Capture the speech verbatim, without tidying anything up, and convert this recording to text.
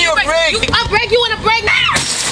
a break. You, a break? You want a break now?